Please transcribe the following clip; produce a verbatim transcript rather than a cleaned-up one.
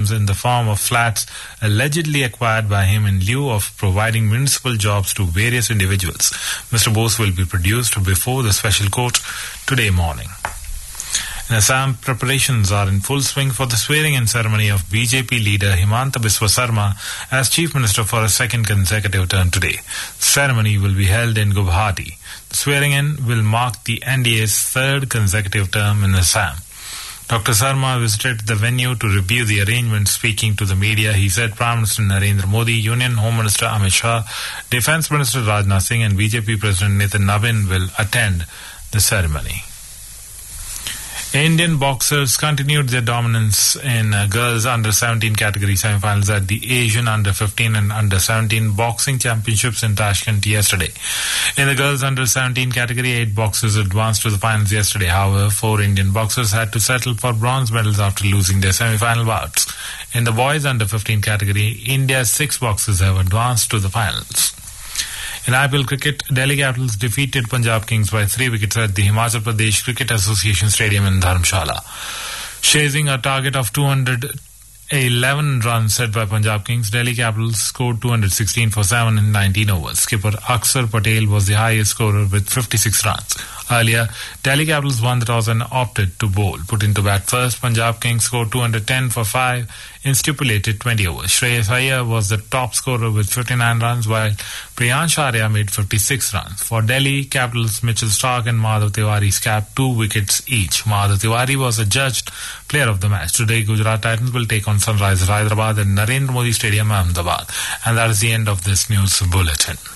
in the form of flats allegedly acquired by him in lieu of providing municipal jobs to various individuals. Mister Bose will be produced before the special court today morning. In Assam, preparations are in full swing for the swearing-in ceremony of B J P leader Himanta Biswa Sarma as Chief Minister for a second consecutive term today. The ceremony will be held in Guwahati. The swearing-in will mark the N D A's third consecutive term in Assam. Doctor Sarma visited the venue to review the arrangements. Speaking to the media, he said Prime Minister Narendra Modi, Union Home Minister Amit Shah, Defence Minister Rajnath Singh and B J P President Nitin Nabin will attend the ceremony. Indian boxers continued their dominance in uh, girls under seventeen category semifinals at the Asian under fifteen and under seventeen boxing championships in Tashkent yesterday. In the girls under seventeen category, eight boxers advanced to the finals yesterday. However, four Indian boxers had to settle for bronze medals after losing their semifinal bouts. In the boys under fifteen category, India's six boxers have advanced to the finals. In I P L cricket, Delhi Capitals defeated Punjab Kings by three wickets at the Himachal Pradesh Cricket Association Stadium in Dharamshala. Chasing a target of two hundred eleven runs set by Punjab Kings, Delhi Capitals scored two hundred sixteen for seven in nineteen overs. Skipper Akshar Patel was the highest scorer with fifty-six runs. Earlier, Delhi Capitals won the toss and opted to bowl. Put into bat first, Punjab Kings scored two hundred ten for five in stipulated twenty overs. Shreyas Iyer was the top scorer with fifty-nine runs, while Priyansh Arya made fifty-six runs. For Delhi Capitals, Mitchell Starc and Madhav Tiwari capped two wickets each. Madhav Tiwari was adjudged player of the match. Today, Gujarat Titans will take on Sunrisers Hyderabad at Narendra Modi Stadium, Ahmedabad. And that is the end of this news bulletin.